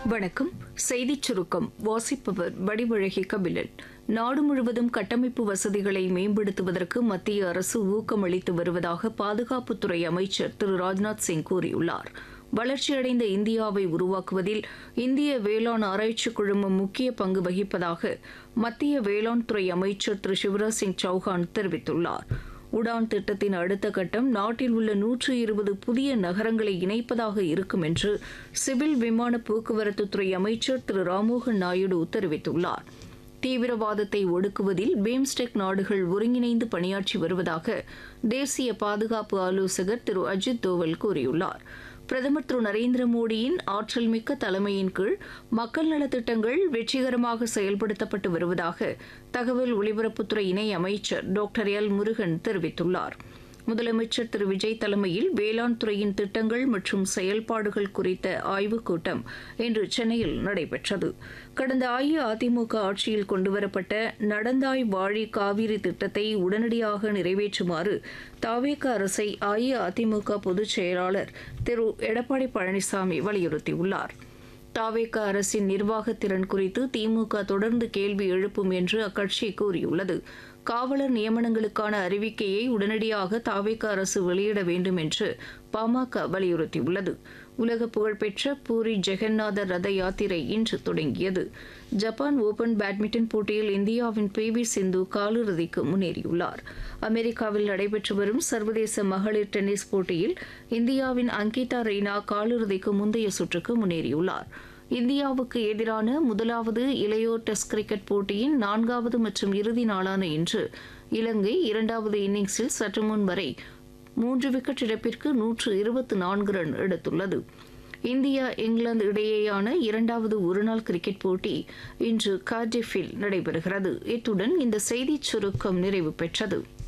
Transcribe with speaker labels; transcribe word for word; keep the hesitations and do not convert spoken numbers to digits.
Speaker 1: வணக்கம். செய்திச் சுருக்கம் வாசிப்பவர் வடிவழகி கபிலன். நாடு முழுவதும் கட்டமைப்பு வசதிகளை மேம்படுத்துவதற்கு மத்திய அரசு ஊக்கமளித்து வருவதாக பாதுகாப்புத்துறை அமைச்சர் திரு ராஜ்நாத் சிங் கூறியுள்ளார். வளர்ச்சியடைந்த இந்தியாவை உருவாக்குவதில் இந்திய வேளாண் ஆராய்ச்சி குழுமம் முக்கிய பங்கு வகிப்பதாக மத்திய வேளாண் துறை அமைச்சர் திரு சிவராஜ் சிங் சௌஹான் தெரிவித்துள்ளார். உடான் திட்டத்தின் அடுத்த கட்டம் நாட்டில் உள்ள நூற்று இருபது புதிய நகரங்களை இணைப்பதாக இருக்கும் என்று சிவில் விமான போக்குவரத்துத்துறை அமைச்சர் திரு ராம்மோகன் நாயுடு தெரிவித்துள்ளார். தீவிரவாதத்தை ஒடுக்குவதில் பிம்ஸ்டெக் நாடுகள் ஒருங்கிணைந்து பணியாற்றி வருவதாக தேசிய பாதுகாப்பு ஆலோசகர் திரு அஜித் தோவல் கூறியுள்ளார். பிரதமர் திரு நரேந்திர மோடியின் ஆற்றல் மிக்க தலைமையின் கீழ் மக்கள் நலத்திட்டங்கள் வெற்றிகரமாக செயல்படுத்தப்பட்டு வருவதாக தகவல் ஒலிபரப்புத்துறை இணை அமைச்சர் டாக்டர் எல் முருகன் தெரிவித்துள்ளார். முதலமைச்சர் திரு விஜய் தலைமையில் வேளாண் துறையின் திட்டங்கள் மற்றும் செயல்பாடுகள் குறித்த ஆய்வுக் கூட்டம் இன்று சென்னையில் நடைபெற்றது. கடந்த அஇஅதிமுக ஆட்சியில் கொண்டுவரப்பட்ட நடந்தாய் வாழி காவிரி திட்டத்தை உடனடியாக நிறைவேற்றுமாறு தவேக அரசை அஇஅதிமுக பொதுச் செயலாளர் திரு எடப்பாடி பழனிசாமி வலியுறுத்தியுள்ளார். தவேக அரசின் நிர்வாகத் திறன் குறித்து திமுக தொடர்ந்து கேள்வி எழுப்பும் என்று அக்கட்சி கூறியுள்ளது. காவலர் நியமனங்களுக்கான அறிவிக்கையை உடனடியாக தவேக அரசு வெளியிட வேண்டும் என்று பாமக வலியுறுத்தியுள்ளது. உலக புகழ்பெற்ற பூரி ஜெகநாதர் ரத யாத்திரை இன்று தொடங்கியது. ஜப்பான் ஓபன் பேட்மிண்டன் போட்டியில் இந்தியாவின் பி வி சிந்து காலிறுதிக்கு முன்னேறியுள்ளார். அமெரிக்காவில் நடைபெற்று வரும் சர்வதேச மகளிர் டென்னிஸ் போட்டியில் இந்தியாவின் அங்கிதா ரெய்னா காலிறுதிக்கு முந்தைய சுற்றுக்கு முன்னேறியுள்ளார். இந்தியாவுக்கு எதிரான முதலாவது இளையோர் டெஸ்ட் கிரிக்கெட் போட்டியின் நான்காவது மற்றும் இறுதி நாளான இன்று இலங்கை இரண்டாவது இன்னிங்ஸில் சற்று முன் வரை மூன்று விக்கெட் இழப்பிற்கு நூற்று இருபத்தி நான்கு ரன் எடுத்துள்ளது. இந்தியா இங்கிலாந்து இடையேயான இரண்டாவது ஒருநாள் கிரிக்கெட் போட்டி இன்று கார்டிஃபில் நடைபெறுகிறது. இத்துடன் இந்த செய்திச் சுருக்கம் நிறைவு பெற்றது.